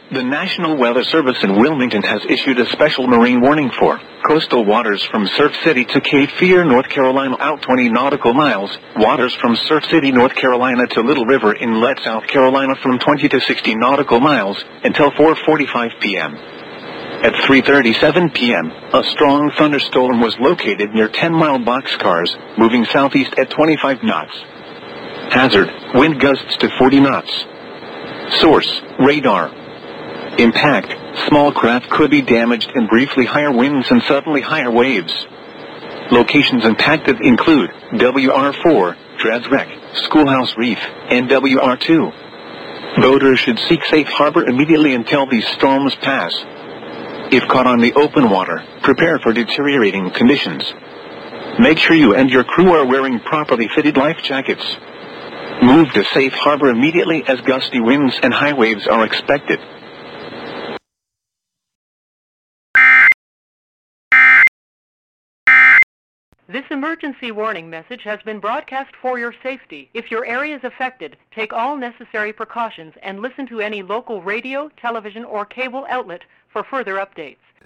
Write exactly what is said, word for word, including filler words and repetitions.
The National Weather Service in Wilmington has issued a special marine warning for coastal waters from Surf City to Cape Fear, North Carolina out twenty nautical miles, waters from Surf City, North Carolina to Little River Inlet, South Carolina from twenty to sixty nautical miles until four forty-five p.m. At three thirty-seven p.m., a strong thunderstorm was located near ten mile Boxcars, moving southeast at twenty-five knots. Hazard, wind gusts to forty knots. Source, radar. Impact, small craft could be damaged and briefly higher winds and suddenly higher waves. Locations impacted include W R four, Dredge Wreck, Schoolhouse Reef, and W R two. Boaters should seek safe harbor immediately until these storms pass. If caught on the open water, prepare for deteriorating conditions. Make sure you and your crew are wearing properly fitted life jackets. Move to safe harbor immediately as gusty winds and high waves are expected. This emergency warning message has been broadcast for your safety. If your area is affected, take all necessary precautions and listen to any local radio, television, or cable outlet for further updates.